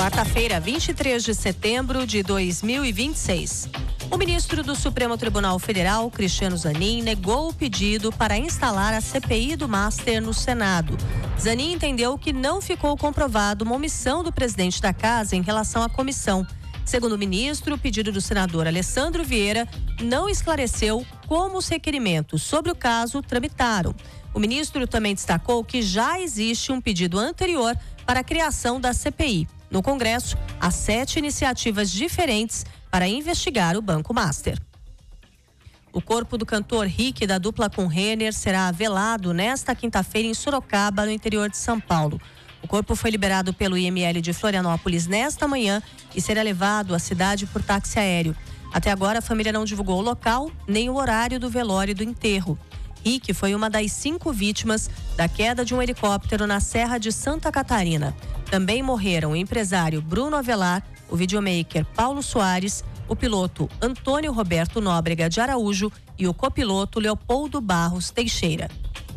Quarta-feira, 23 de setembro de 2026. O ministro do Supremo Tribunal Federal, Cristiano Zanin, negou o pedido para instalar a CPI do Master no Senado. Zanin entendeu que não ficou comprovado uma omissão do presidente da casa em relação à comissão. Segundo o ministro, o pedido do senador Alessandro Vieira não esclareceu como os requerimentos sobre o caso tramitaram. O ministro também destacou que já existe um pedido anterior para a criação da CPI. No Congresso, há 7 iniciativas diferentes para investigar o Banco Master. O corpo do cantor Rick, da dupla com Renner, será velado nesta quinta-feira em Sorocaba, no interior de São Paulo. O corpo foi liberado pelo IML de Florianópolis nesta manhã e será levado à cidade por táxi aéreo. Até agora, a família não divulgou o local nem o horário do velório e do enterro. Rick foi uma das 5 vítimas da queda de um helicóptero na Serra de Santa Catarina. Também morreram o empresário Bruno Avelar, o videomaker Paulo Soares, o piloto Antônio Roberto Nóbrega de Araújo e o copiloto Leopoldo Barros Teixeira.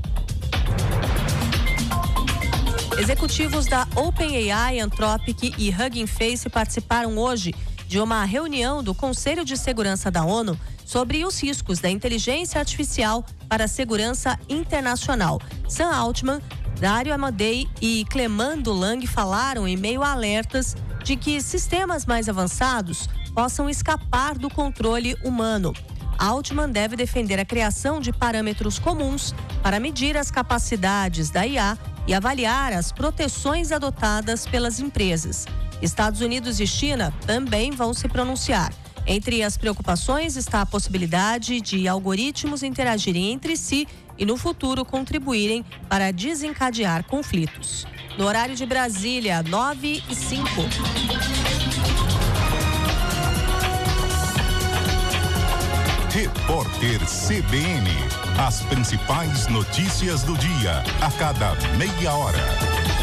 Executivos da OpenAI, Anthropic e Hugging Face participaram hoje de uma reunião do Conselho de Segurança da ONU sobre os riscos da inteligência artificial para a segurança internacional. Sam Altman, Dario Amodei e Clemando Lang falaram em meio a alertas de que sistemas mais avançados possam escapar do controle humano. Altman deve defender a criação de parâmetros comuns para medir as capacidades da IA e avaliar as proteções adotadas pelas empresas. Estados Unidos e China também vão se pronunciar. Entre as preocupações está a possibilidade de algoritmos interagirem entre si e no futuro contribuírem para desencadear conflitos. No horário de Brasília, 9h05. Repórter CBN. As principais notícias do dia, a cada meia hora.